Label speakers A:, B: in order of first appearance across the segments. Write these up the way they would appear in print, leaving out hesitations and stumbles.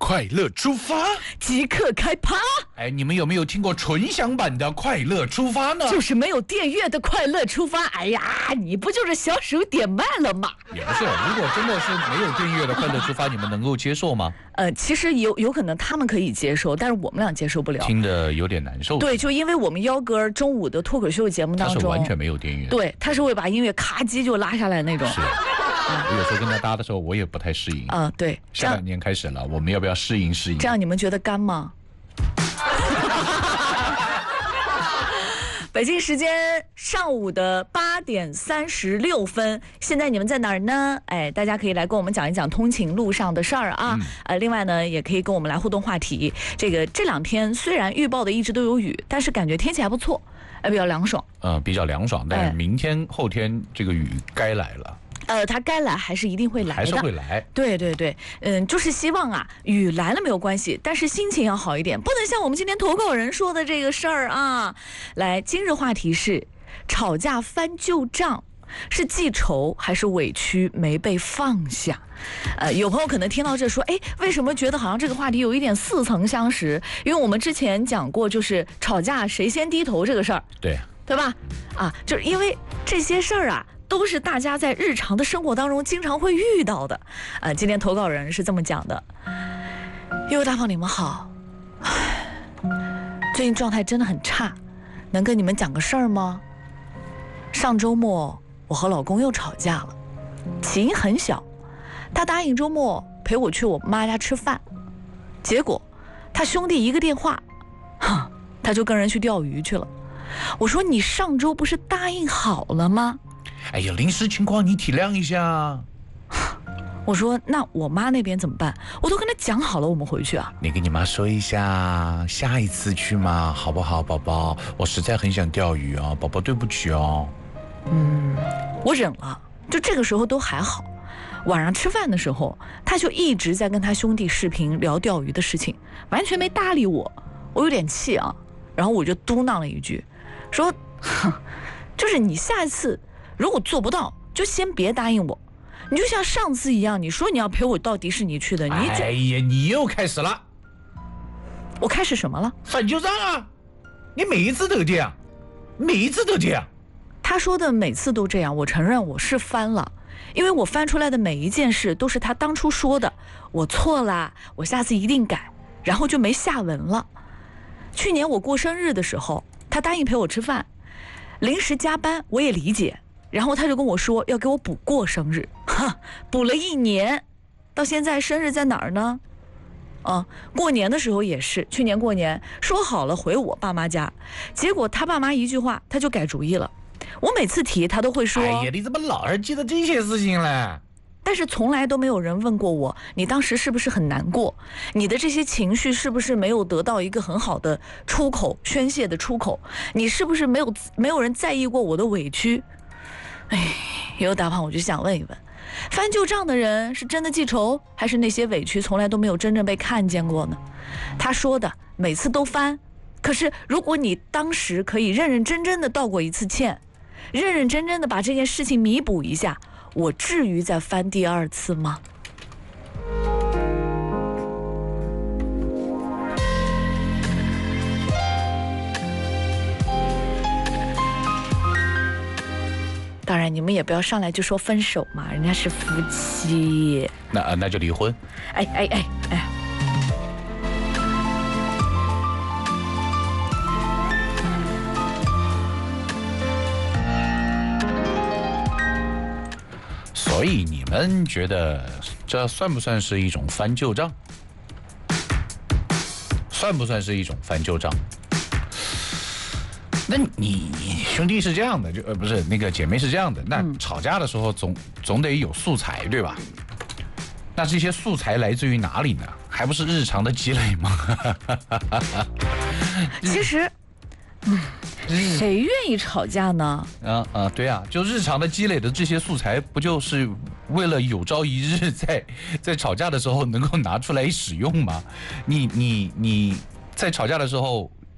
A: 快乐出发，
B: 即刻开趴。
A: 哎，你们有没有听过纯享版的快乐出发呢？
B: 就是没有电乐的快乐出发。哎呀，你不就是小手点慢了吗？
A: 也不是，如果真的是没有电乐的快乐出发，你们能够接受吗？
B: 其实有可能他们可以接受，但是我们俩接受不了，
A: 听得有点难受。
B: 对，就因为我们幺哥中午的脱口秀节目当中，
A: 他是完全没有电乐。
B: 对，他是会把音乐咔叽就拉下来那种。
A: 是。我有时候跟他搭的时候，我也不太适应。
B: 对。
A: 下半年开始了，我们要不要适应？
B: 这样你们觉得干吗？北京时间上午的8点36分，现在你们在哪儿呢？哎，大家可以来跟我们讲一讲通勤路上的事儿啊。另外呢，也可以跟我们来互动话题。这两天虽然预报的一直都有雨，但是感觉天气还不错，比较凉爽。
A: 比较凉爽，但是明天后天这个雨该来了。
B: 它该来还是一定会来的，
A: 还是会来。
B: 对，就是希望啊，雨来了没有关系，但是心情要好一点，不能像我们今天投稿人说的这个事儿啊。来，今日话题是吵架翻旧账，是记仇还是委屈没被放下？有朋友可能听到这说，为什么觉得好像这个话题有一点似曾相识？因为我们之前讲过，就是吵架谁先低头这个事儿，对吧？就是因为这些事儿啊，都是大家在日常的生活当中经常会遇到的。今天投稿人是这么讲的：悠悠大胖，你们好，最近状态真的很差，能跟你们讲个事儿吗？上周末我和老公又吵架了，起因很小，他答应周末陪我去我妈家吃饭，结果他兄弟一个电话，他就跟人去钓鱼去了。我说你上周不是答应好了吗？
A: 哎呀，临时情况你体谅一下。
B: 我说那我妈那边怎么办？我都跟她讲好了，我们回去啊。
A: 你跟你妈说一下，下一次去嘛，好不好，宝宝？我实在很想钓鱼哦，宝宝对不起哦。
B: 我忍了，就这个时候都还好。晚上吃饭的时候，他就一直在跟他兄弟视频聊钓鱼的事情，完全没搭理我。我有点气啊，然后我就嘟囔了一句，说，就是你下一次如果做不到，就先别答应我。你就像上次一样，你说你要陪我到迪士尼去的，
A: 哎呀，你又开始了。
B: 我开始什么了？
A: 翻旧账啊！你每一次都这样，每一次都这样。
B: 他说的每次都这样，我承认我是翻了，因为我翻出来的每一件事都是他当初说的，我错了，我下次一定改，然后就没下文了。去年我过生日的时候，他答应陪我吃饭，临时加班我也理解，然后他就跟我说要给我补过生日，补了1年，到现在生日在哪儿呢？过年的时候也是，去年过年说好了回我爸妈家，结果他爸妈一句话他就改主意了。我每次提他都会说，
A: 哎呀，你怎么老是记得这些事情呢？
B: 但是从来都没有人问过我，你当时是不是很难过？你的这些情绪是不是没有得到一个很好的出口，宣泄的出口？你是不是没有人在意过我的委屈？有大胖，我就想问一问，翻旧账的人是真的记仇，还是那些委屈从来都没有真正被看见过呢？他说的每次都翻，可是如果你当时可以认认真真的道过一次歉，认认真真的把这件事情弥补一下，我至于再翻第2次吗？当然你们也不要上来就说分手嘛，人家是夫妻。
A: 那就离婚。
B: 哎。
A: 所以你们觉得这算不算是一种翻旧账？算不算是一种翻旧账？那你兄弟是这样的，不是那个姐妹是这样的，那吵架的时候总得有素材，对吧？那这些素材来自于哪里呢？还不是日常的积累吗？
B: 其实，谁愿意吵架呢？
A: 对啊，就日常的积累的这些素材，不就是为了有朝一日在吵架的时候能够拿出来使用吗？你在吵架的时候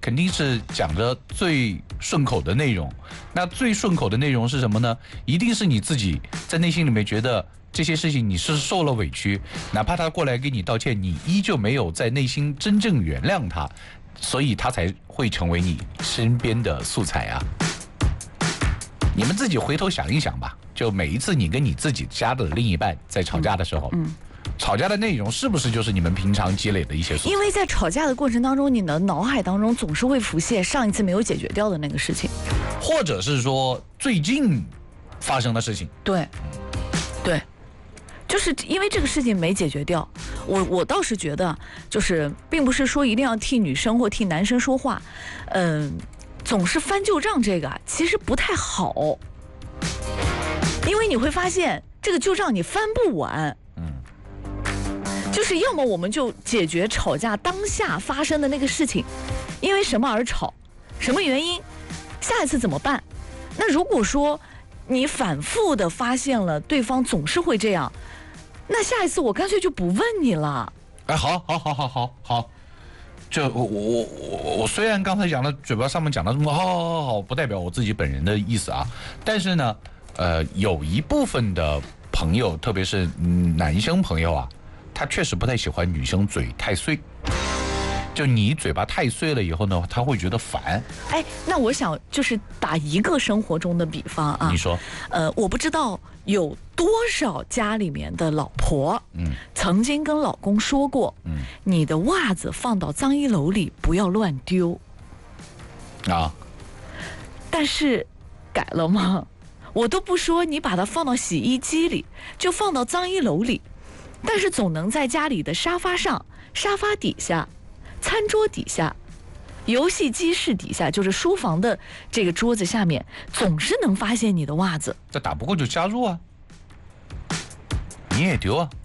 A: 肯定是讲着最顺口的内容。那最顺口的内容是什么呢？一定是你自己在内心里面觉得这些事情你是受了委屈，哪怕他过来给你道歉，你依旧没有在内心真正原谅他，所以他才会成为你身边的素材啊。你们自己回头想一想吧，就每一次你跟你自己家的另一半在吵架的时候，吵架的内容是不是就是你们平常积累的一些素材？
B: 因为在吵架的过程当中，你的脑海当中总是会浮现上一次没有解决掉的那个事情，
A: 或者是说最近发生的事情。
B: 对，对。就是因为这个事情没解决掉，我倒是觉得，就是并不是说一定要替女生或替男生说话，总是翻旧账这个其实不太好，因为你会发现这个旧账你翻不完。就是要么我们就解决吵架当下发生的那个事情，因为什么而吵，什么原因，下一次怎么办？那如果说你反复的发现了对方总是会这样，那下一次我干脆就不问你了。
A: 哎，好，就我虽然刚才讲的嘴巴上面讲的这么好，不代表我自己本人的意思啊，但是呢，有一部分的朋友，特别是男生朋友啊，他确实不太喜欢女生嘴太碎。就你嘴巴太碎了以后呢，他会觉得烦。哎，
B: 那我想就是打一个生活中的比方啊，
A: 你说，
B: 我不知道有多少家里面的老婆，曾经跟老公说过，你的袜子放到脏衣篓里不要乱丢，
A: 啊，
B: 但是改了吗？我都不说你把它放到洗衣机里，就放到脏衣篓里，但是总能在家里的沙发上、沙发底下、餐桌底下、游戏机室底下，就是书房的这个桌子下面，总是能发现你的袜子。
A: 这打不过就加入啊，你也丢啊。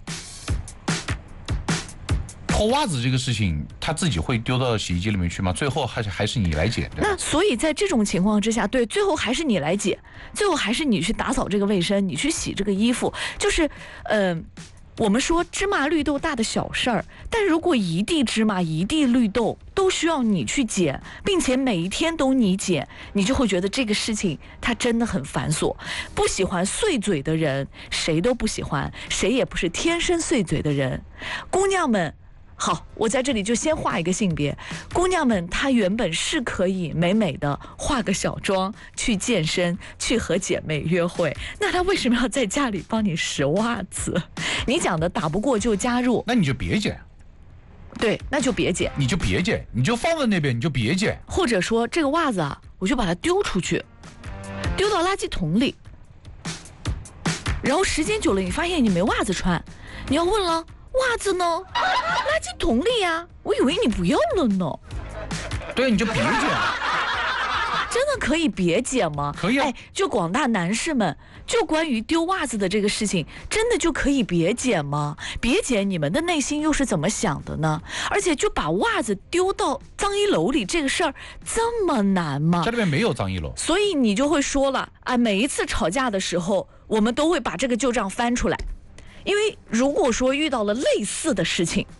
A: 脱袜子这个事情，他自己会丢到洗衣机里面去吗？最后还是你来捡。
B: 那所以在这种情况之下，对，最后还是你来捡，最后还是你去打扫这个卫生，你去洗这个衣服，就是我们说芝麻绿豆大的小事儿，但如果一地芝麻一地绿豆都需要你去捡，并且每一天都你捡，你就会觉得这个事情它真的很繁琐。不喜欢碎嘴的人谁都不喜欢，谁也不是天生碎嘴的人。姑娘们，好，我在这里就先画一个性别，姑娘们她原本是可以美美的化个小妆去健身，去和姐妹约会，那她为什么要在家里帮你拾袜子？你讲的打不过就加入，
A: 那你就别捡。
B: 对，那就别捡，
A: 你就别捡，你就放在那边，你就别捡。
B: 或者说这个袜子啊，我就把它丢出去，丢到垃圾桶里，然后时间久了，你发现你没袜子穿，你要问了。袜子呢？垃圾桶里呀，我以为你不要了呢。
A: 对，你就别捡。
B: 真的可以别捡吗？
A: 可以啊。
B: 就广大男士们，就关于丢袜子的这个事情，真的就可以别捡吗？别捡，你们的内心又是怎么想的呢？而且就把袜子丢到脏衣篓里这个事儿这么难吗？
A: 家里面没有脏衣篓，
B: 所以你就会说了啊，每一次吵架的时候，我们都会把这个旧账翻出来。因为如果说遇到了类似的事情，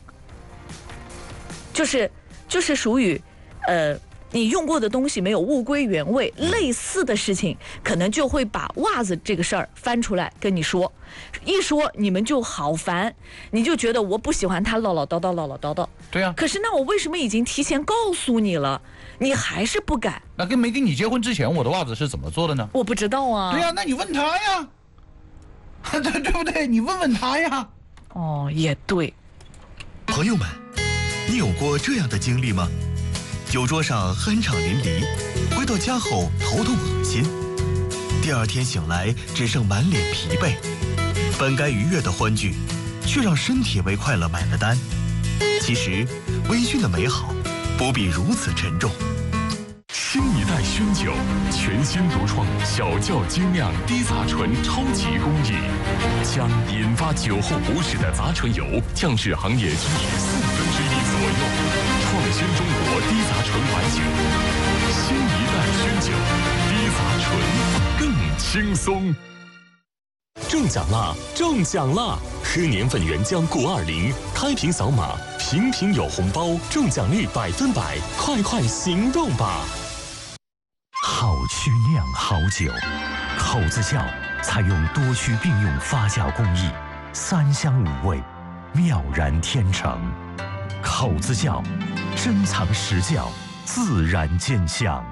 B: 就是属于你用过的东西没有物归原位，类似的事情可能就会把袜子这个事儿翻出来跟你说，一说你们就好烦，你就觉得我不喜欢他唠唠叨叨。
A: 对啊，
B: 可是那我为什么已经提前告诉你了，你还是不改？
A: 那跟没跟你结婚之前我的袜子是怎么做的呢？
B: 我不知道啊。
A: 对啊，那你问他呀。对不对？你问问他呀。
B: 哦，也对。
C: 朋友们，你有过这样的经历吗？酒桌上酣畅淋漓，回到家后头痛恶心，第二天醒来只剩满脸疲惫，本该愉悦的欢聚，却让身体为快乐买了单。其实，微醺的美好不必如此沉重。
D: 新一代熏酒，全新独创小窖精酿低杂醇超级工艺，将引发酒后不适的杂醇油降至行业均值1/4左右，创新中国低杂醇白酒。新一代熏酒，低杂醇更轻松。 中奖啦！中奖啦！喝年份原浆谷20，开瓶扫码，瓶瓶有红包，中奖率100%，快行动吧！
E: 好曲酿好酒，口子窖采用多区并用发酵工艺，3香5味，妙然天成。口子窖，珍藏实窖，自然见香。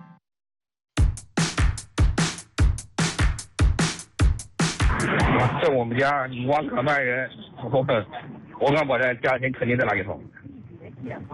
F: 在我们家，我可卖人，我敢保证，价钱肯定在那里头。